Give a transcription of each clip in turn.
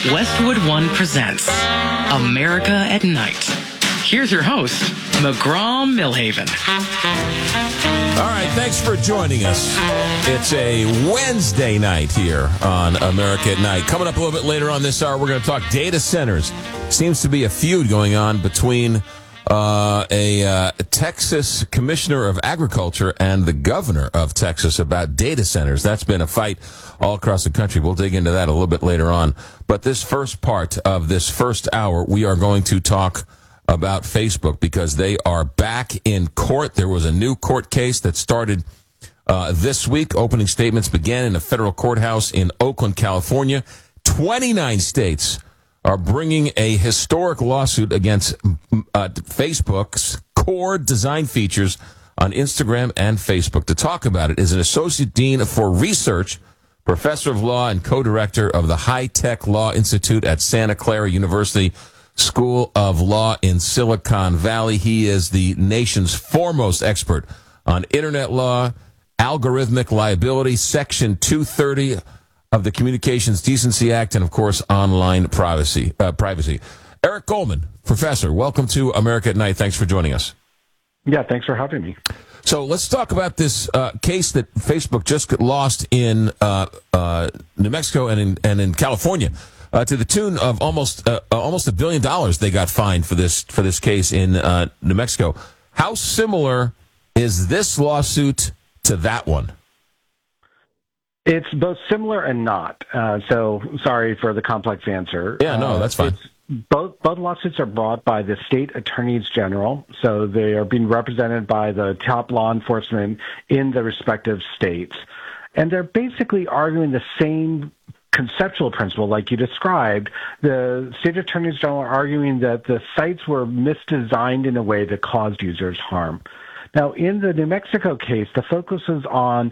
Westwood One presents America at Night. Here's your host, McGraw Millhaven. All right, thanks for joining us. It's a Wednesday night here on America at Night. Coming up a little bit later on this hour, we're going to talk data centers. Seems to be a feud going on between a Texas commissioner of agriculture and the governor of Texas about data centers. That's been a fight all across the country. We'll dig into that a little bit later on. But this first part of this first hour, we are going to talk about Facebook because they are back in court. There was a new court case that started this week. Opening statements began in a federal courthouse in Oakland, California. 29 states are bringing a historic lawsuit against Facebook's core design features on Instagram and Facebook. To talk about it is an associate dean for research, professor of law, and co-director of the High Tech Law Institute at Santa Clara University School of Law in Silicon Valley. He is the nation's foremost expert on internet law, algorithmic liability, Section 230 of the Communications Decency Act, and, of course, online privacy. Eric Goldman, professor, welcome to America at Night. Thanks for joining us. Yeah, thanks for having me. So let's talk about this case that Facebook just lost in New Mexico and in California. To the tune of almost $1 billion they got fined for this case in New Mexico. How similar is this lawsuit to that one? It's both similar and not. So sorry for the complex answer. Yeah, no, that's fine. Both lawsuits are brought by the state attorneys general, so they are being represented by the top law enforcement in the respective states. And they're basically arguing the same conceptual principle like you described. The state attorneys general are arguing that the sites were misdesigned in a way that caused users harm. Now, in the New Mexico case, the focus is on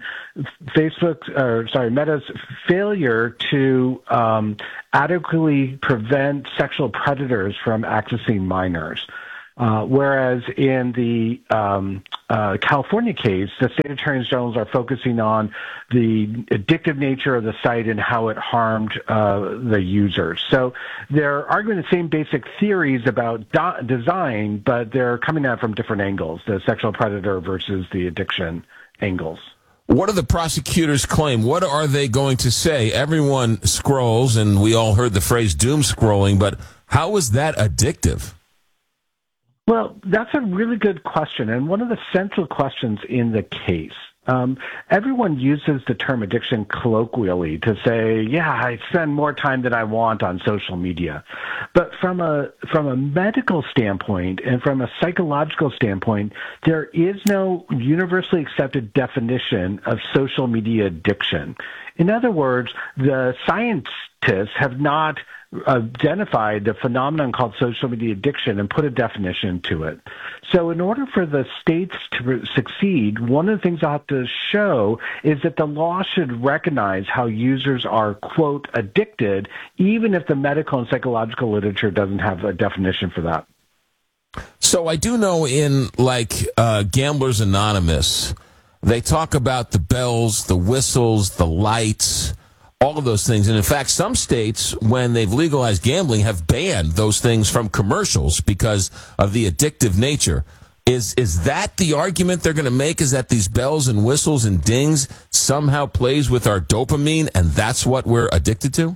Meta's failure to adequately prevent sexual predators from accessing minors. Whereas in the California case, the state attorneys general are focusing on the addictive nature of the site and how it harmed the users. So they're arguing the same basic theories about design, but they're coming at it from different angles, the sexual predator versus the addiction angles. What do the prosecutors claim? What are they going to say? Everyone scrolls, and we all heard the phrase doom scrolling, but how is that addictive? Well, that's a really good question, and one of the central questions in the case. Everyone uses the term addiction colloquially to say, yeah, I spend more time than I want on social media. But from a medical standpoint and from a psychological standpoint, there is no universally accepted definition of social media addiction. In other words, the scientists have not identified the phenomenon called social media addiction and put a definition to it. So in order for the states to succeed, one of the things I have to show is that the law should recognize how users are, quote, addicted, even if the medical and psychological literature doesn't have a definition for that. So I do know in, Gamblers Anonymous, they talk about the bells, the whistles, the lights, all of those things. And in fact, some states, when they've legalized gambling, have banned those things from commercials because of the addictive nature. Is that the argument they're going to make, is that these bells and whistles and dings somehow plays with our dopamine and that's what we're addicted to?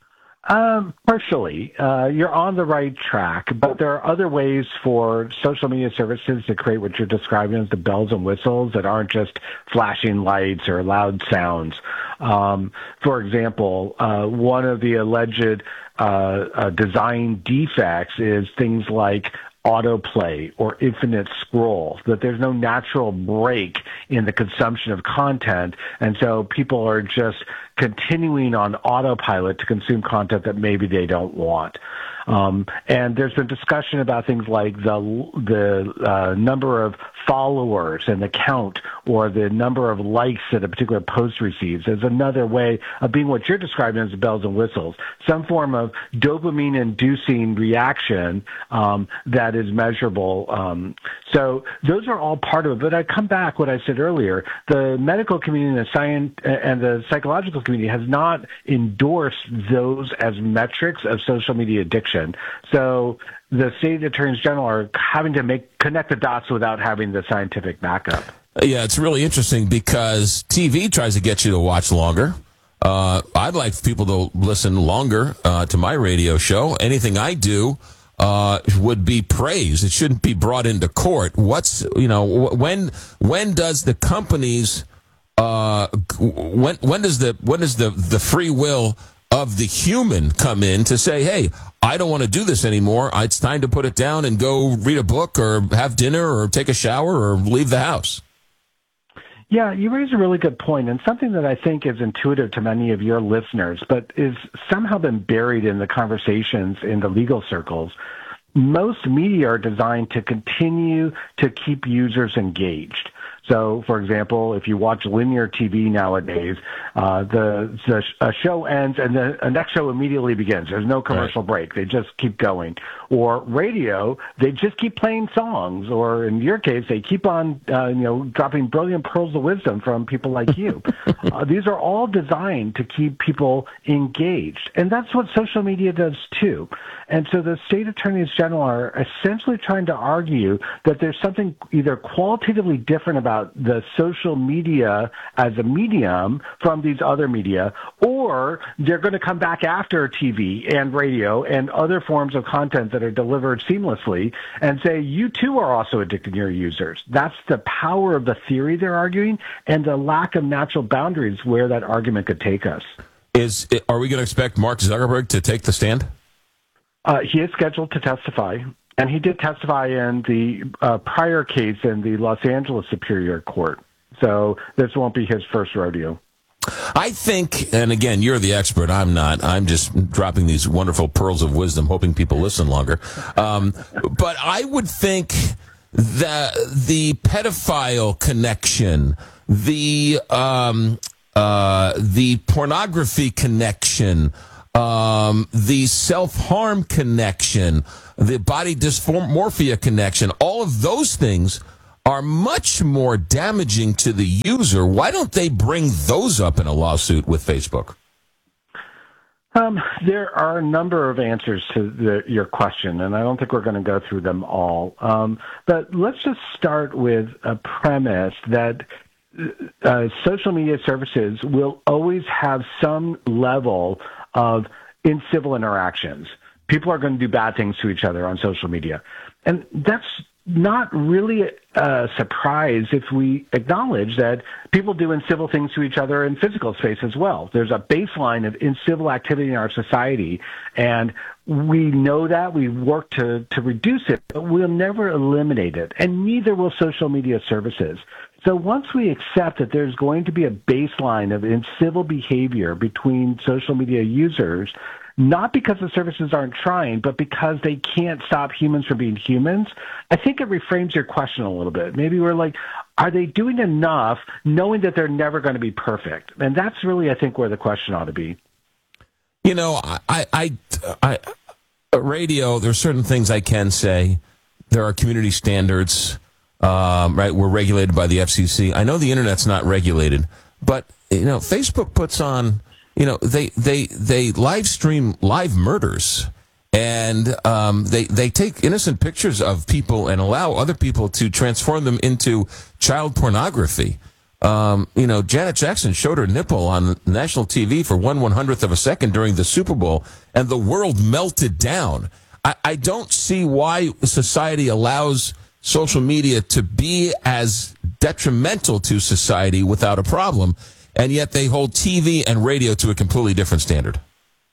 Partially. You're on the right track, but there are other ways for social media services to create what you're describing as the bells and whistles that aren't just flashing lights or loud sounds. For example, one of the alleged design defects is things like autoplay or infinite scroll, that there's no natural break in the consumption of content, and so people are just continuing on autopilot to consume content that maybe they don't want. And there's been discussion about things like the number of followers and the count or the number of likes that a particular post receives is another way of being what you're describing as bells and whistles, some form of dopamine-inducing reaction that is measurable. So those are all part of it. But I come back what I said earlier. The medical community and the science and the psychological community has not endorsed those as metrics of social media addiction. So the state attorneys general are having to connect the dots without having the scientific backup. Yeah, it's really interesting because TV tries to get you to watch longer. I'd like people to listen longer to my radio show. Anything I do would be praised. It shouldn't be brought into court. When does the companies when does the free will of the human come in to say, hey, I don't want to do this anymore. It's time to put it down and go read a book or have dinner or take a shower or leave the house? Yeah, you raise a really good point, and something that I think is intuitive to many of your listeners, but is somehow been buried in the conversations in the legal circles. Most media are designed to continue to keep users engaged. So, for example, if you watch linear TV nowadays, a show ends and the next show immediately begins. There's no commercial break. They just keep going. Or radio, they just keep playing songs. Or in your case, they keep on, dropping brilliant pearls of wisdom from people like you. These are all designed to keep people engaged. And that's what social media does too. And so the state attorneys general are essentially trying to argue that there's something either qualitatively different about the social media as a medium from these other media, or they're going to come back after TV and radio and other forms of content that are delivered seamlessly and say, you too are also addicting your users. That's the power of the theory they're arguing and the lack of natural boundaries where that argument could take us. Are we going to expect Mark Zuckerberg to take the stand? He is scheduled to testify, and he did testify in the prior case in the Los Angeles Superior Court. So this won't be his first rodeo. I think, and again, you're the expert, I'm not. I'm just dropping these wonderful pearls of wisdom, hoping people listen longer. But I would think that the pedophile connection, the pornography connection, the self-harm connection, the body dysmorphia connection, all of those things are much more damaging to the user. Why don't they bring those up in a lawsuit with Facebook? There are a number of answers to your question, and I don't think we're going to go through them all. But let's just start with a premise that social media services will always have some level of incivil interactions. People are going to do bad things to each other on social media. And that's not really a surprise if we acknowledge that people do incivil things to each other in physical space as well. There's a baseline of incivil activity in our society, and we know that. We work to reduce it, but we'll never eliminate it, and neither will social media services. So once we accept that there's going to be a baseline of incivil behavior between social media users, not because the services aren't trying, but because they can't stop humans from being humans, I think it reframes your question a little bit. Maybe we're like, are they doing enough knowing that they're never going to be perfect? And that's really, I think, where the question ought to be. You know, I radio, there are certain things I can say. There are community standards, right? We're regulated by the FCC. I know the internet's not regulated, but, Facebook puts on, they live stream live murders, and they take innocent pictures of people and allow other people to transform them into child pornography. Janet Jackson showed her nipple on national TV for 1/100th of a second during the Super Bowl, and the world melted down. I don't see why society allows social media to be as detrimental to society without a problem, and yet they hold TV and radio to a completely different standard.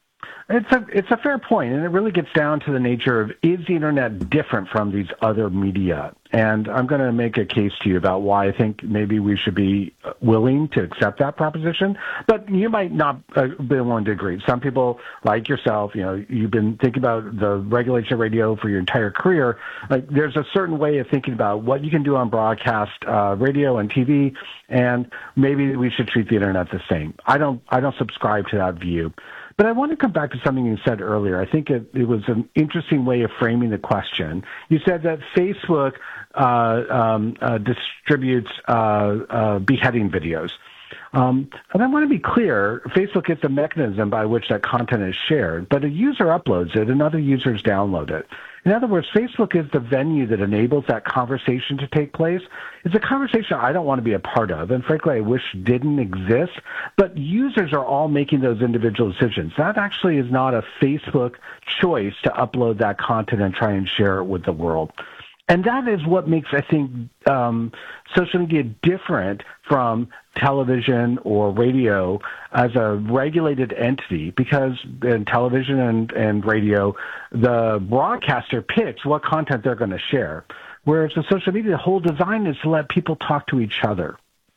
It's a fair point, and it really gets down to the nature of, is the internet different from these other media? And I'm going to make a case to you about why I think maybe we should be willing to accept that proposition. But you might not be willing to agree. Some people, like yourself, you've been thinking about the regulation of radio for your entire career. Like, there's a certain way of thinking about what you can do on broadcast radio and TV, and maybe we should treat the internet the same. I don't subscribe to that view. But I want to come back to something you said earlier. I think it was an interesting way of framing the question. You said that Facebook distributes beheading videos. And I want to be clear, Facebook is the mechanism by which that content is shared, but a user uploads it and other users download it. In other words, Facebook is the venue that enables that conversation to take place. It's a conversation I don't want to be a part of, and frankly, I wish didn't exist, but users are all making those individual decisions. That actually is not a Facebook choice to upload that content and try and share it with the world. And that is what makes, I think, social media different from television or radio as a regulated entity, because in television and radio, the broadcaster picks what content they're going to share, whereas in social media, the whole design is to let people talk to each other.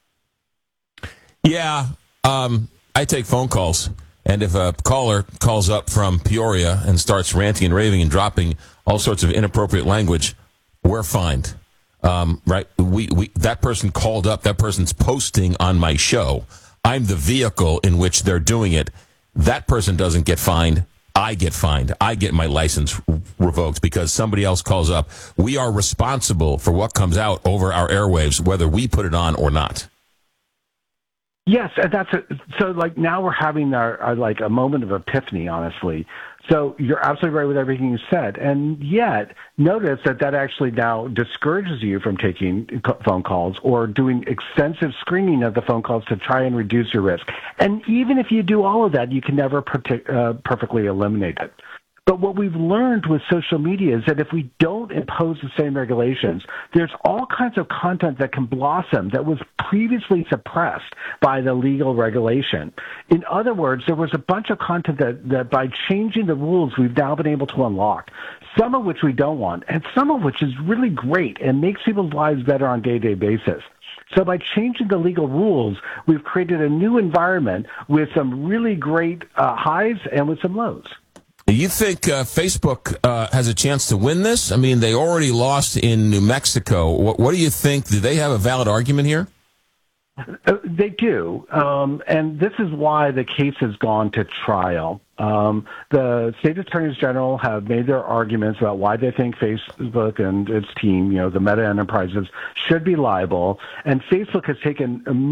Yeah, I take phone calls, and if a caller calls up from Peoria and starts ranting and raving and dropping all sorts of inappropriate language, we're fined. Right? That person called up, that person's posting on my show. I'm the vehicle in which they're doing it. That person doesn't get fined. I get fined. I get my license revoked because somebody else calls up. We are responsible for what comes out over our airwaves, whether we put it on or not. Yes, and so like now we're having our like a moment of epiphany, honestly. So you're absolutely right with everything you said, and yet notice that actually now discourages you from taking phone calls or doing extensive screening of the phone calls to try and reduce your risk. And even if you do all of that, you can never perfectly eliminate it. But what we've learned with social media is that if we don't impose the same regulations, there's all kinds of content that can blossom that was previously suppressed by the legal regulation. In other words, there was a bunch of content that by changing the rules, we've now been able to unlock, some of which we don't want, and some of which is really great and makes people's lives better on a day-to-day basis. So by changing the legal rules, we've created a new environment with some really great highs and with some lows. You think Facebook has a chance to win this? I mean, they already lost in New Mexico. What do you think? Do they have a valid argument here? They do, and this is why the case has gone to trial. The state attorneys general have made their arguments about why they think Facebook and its team, the Meta Enterprises, should be liable, and Facebook has taken